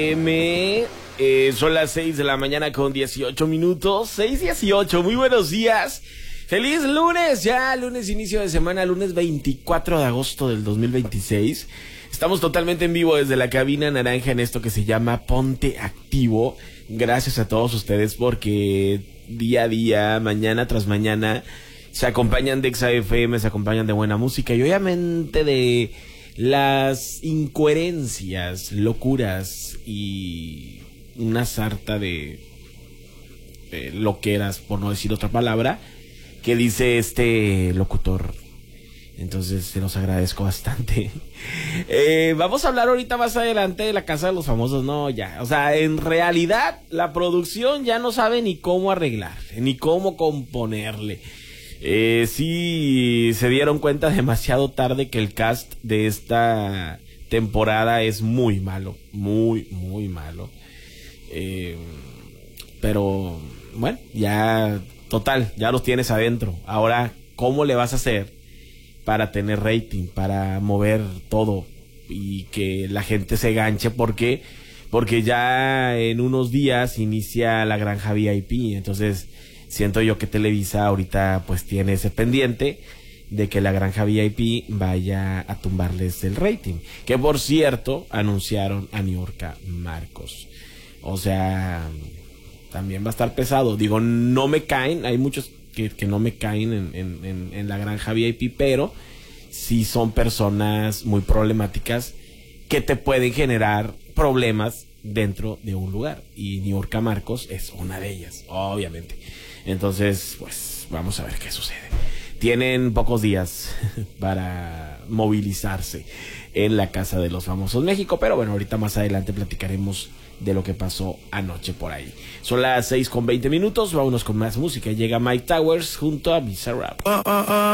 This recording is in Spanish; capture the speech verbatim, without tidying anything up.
M, eh, son las seis de la mañana con dieciocho minutos, seis dieciocho, muy buenos días, feliz lunes, ya lunes inicio de semana, lunes veinticuatro de agosto del dos mil veintiséis, estamos totalmente en vivo desde la cabina naranja en esto que se llama Ponte Activo, gracias a todos ustedes porque día a día, mañana tras mañana, se acompañan de Exa F M, se acompañan de buena música y obviamente de las incoherencias, locuras y una sarta de, de loqueras, por no decir otra palabra, que dice este locutor. Entonces se los agradezco bastante. Eh, vamos a hablar ahorita más adelante de la Casa de los Famosos. No, ya, o sea, en realidad la producción ya no sabe ni cómo arreglar, ni cómo componerle. Eh, sí se dieron cuenta demasiado tarde que el cast de esta temporada es muy malo, muy, muy malo. Eh, pero, bueno, ya, total, ya los tienes adentro. Ahora, ¿cómo le vas a hacer para tener rating, para mover todo y que la gente se ganche? Porque, porque ya en unos días inicia la Granja V I P, entonces siento yo que Televisa ahorita pues tiene ese pendiente de que la Granja V I P vaya a tumbarles el rating. Que por cierto, anunciaron a Niurka Marcos. O sea, también va a estar pesado. Digo, no me caen, hay muchos que, que no me caen en, en, en, en la Granja V I P, pero sí son personas muy problemáticas que te pueden generar problemas dentro de un lugar. Y Niurka Marcos es una de ellas, obviamente. Entonces, pues, vamos a ver qué sucede. Tienen pocos días para movilizarse en la Casa de los Famosos México, pero bueno, ahorita más adelante platicaremos de lo que pasó anoche por ahí. Son las seis con veinte minutos, vámonos con más música. Llega Mike Towers junto a Bizarrap.